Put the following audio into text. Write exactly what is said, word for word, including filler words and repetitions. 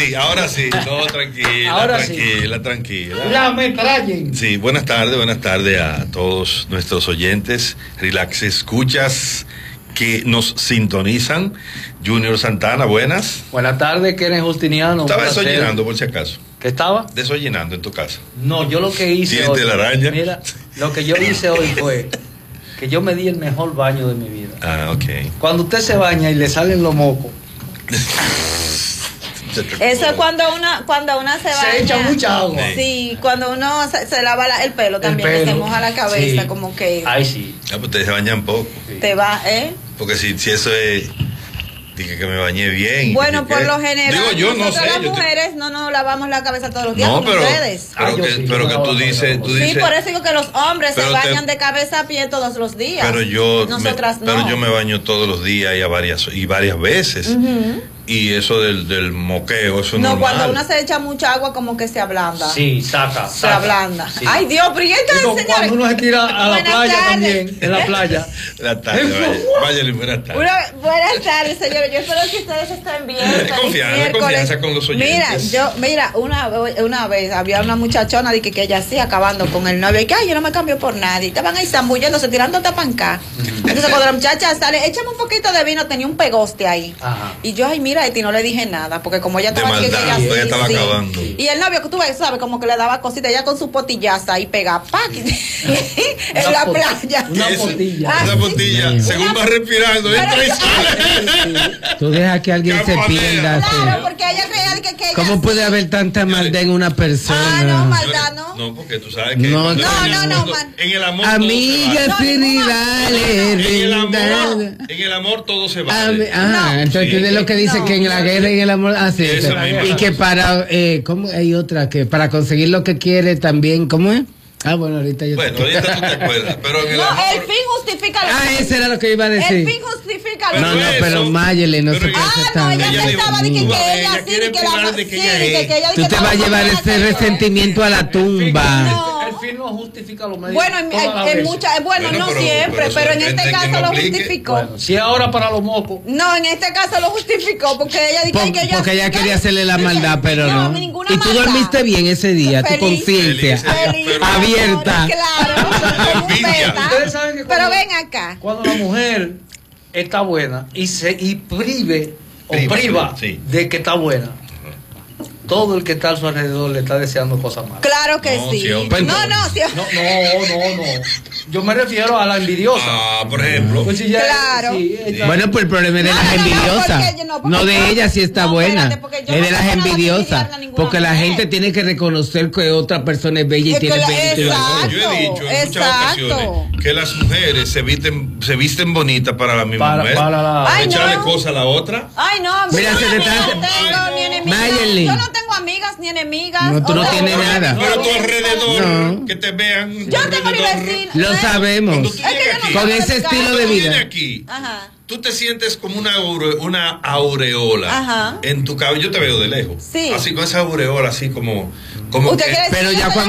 sí, ahora sí. No, tranquila, Ahora tranquila, sí. tranquila. La metrallen. Sí, buenas tardes, buenas tardes a todos nuestros oyentes. Relax, escuchas que nos sintonizan. Junior Santana, buenas. Buenas tardes, Keren Justiniano. Estaba desollinando, por si acaso. ¿Qué estaba? Desollinando en tu casa. No, yo lo que hice ¿Tienes hoy, telaraña? mira, lo que yo hice hoy fue que yo me di el mejor baño de mi vida. Ah, ok. Cuando usted se baña y le salen los mocos, Eso es cuando una cuando una se baña. se echa mucha agua. Sí, cuando uno se, se lava la- el pelo también, El que se pelo, moja la cabeza, sí. como que Ay, sí. Ah, pues ustedes se bañan poco. sí. te va, ¿eh? Porque si, si eso es. Dije que me bañé bien. y Bueno, que- por que- lo general, Digo, yo no nosotras sé. las yo te- mujeres no nos lavamos la cabeza todos los días No, como pero. ustedes. Pero, Ah, yo que, sí, pero yo que me tú lavo dices. la Tú Sí, dices por eso digo que los hombres Pero se te- bañan de cabeza a pie todos los días. Pero yo, Nosotras me, no. pero yo me baño todos los días y a varias y varias veces. Ujú. Y eso del, del moqueo, eso es No, normal. cuando una se echa mucha agua, como que se ablanda. Sí, saca. Se saca. ablanda. Sí. Ay, Dios, pero ¿y entonces, Digo, señores? cuando uno se tira a la Buenas playa tardes. también, en la playa. La tarde, vaya, váyale, buenas tardes. Una- buenas tardes, señores. Yo espero que ustedes estén bien. Feliz Confianza, miércoles. confianza con los oyentes. Mira, yo, mira, una, una vez había una muchachona de que, que ella sí acabando con el novio y que ay, yo no me cambio por nadie. Estaban ahí zambulléndose, tirando tapancá. Entonces cuando la muchacha sale, échame un poquito de vino, tenía un pegoste ahí. Ajá. Y yo, ay, mira, y no le dije nada, porque como ella De estaba que maldad, ella, ella estaba acabando. Y el novio que tú ves, sabes, como que le daba cositas, ella con su potillaza ahí pegada, ¡pac! en Una la pot- playa. una Ese- botella. Ah, Esa sí. botella, Sí. según va respirando, entra y sale. Tú dejas que alguien se Campanea. pierda. sí. Claro, porque ella creía que, que ella ¿Cómo puede sí. haber tanta maldad en una persona? Ah, no, maldad, ¿no? No, porque tú sabes que No, cuando no, en el no, no, mundo- man. en el amor todo se Amigas vale. y rivales, En el amor, rivales. en el amor todo se Ami- vale. Ajá, No. entonces Sí. es lo que dice No. que en la guerra y en el amor así Esa misma y que cosa. para eh, ¿cómo hay otra que para conseguir lo que quiere también cómo es? Ah, bueno, ahorita yo Bueno, te- ahorita tú te acuerdas, pero en el No, amor. el fin justifica lo Ah, ese era lo que iba a El decir. fin justifica lo No, no, eso- pero Mayele no se pero- puede Ah, ser no, tan- ella Ella pensaba de que, dijo, que ella ella sí, quiere que la privar de que sí, ella que, es. que ella Tú te vas a llevar ese resentimiento a la tumba. No. El fin no justifica lo medios. Bueno, en, todas las en, en veces. muchas, bueno, Bueno, no pero- siempre, pero eso pero en depende este de quién caso lo lo aplique. justificó. Bueno, si ahora para los mocos. No, en este caso lo justificó porque ella dijo Por- que ella porque ella quería hacerle la maldad, pero no. ninguna Y tú maldad. dormiste bien ese día, tu Feliz. conciencia Feliz, Feliz, abierta. Claro, como un Envidia. beta. Ustedes saben que Pero cuando- ven acá. Cuando la mujer está buena y se y prive o Priva, priva sí. de que está buena, todo el que está a su alrededor le está deseando cosas malas. Claro que No, sí. sí, hombre. no, no, sí. No, no, no, no. Yo me refiero a la envidiosa. Ah, por ejemplo. Pues si ya- Claro. si ella- Bueno, pues el problema es de No, las no, no, envidiosas. porque yo no, No, porque de yo- ella sí está no, buena. espérate, porque yo Es no de las tengo nada que envidiosas. envidiarle a ninguna Porque la mujer. gente tiene que reconocer que otra persona es bella y Es tiene que la- mérito y valor. Yo he dicho en muchas Exacto. ocasiones que las mujeres se visten, se visten bonitas para la misma Para- mujer. para la- Ay, Echarle no. cosas a la otra. Ay, no, Mira, yo se no te tengo está- ni enemigas. Mayerly. Yo no tengo amigas ni enemigas. No, tú no O sea, tienes yo- nada. Pero a tu alrededor, No. que te vean. Yo tengo mi vecino. Lo ¿eh? sabemos. Cuando tú Es que yo llegas no aquí, Con tengo ese amigas. estilo cuando de tú vida. vienes aquí, Ajá. tú te sientes como una, aure- una aureola Ajá. en tu cabello. Yo te veo de lejos. Sí. Así con esa aureola, así como, como ¿Usted que- quiere Pero decir ya que- cuando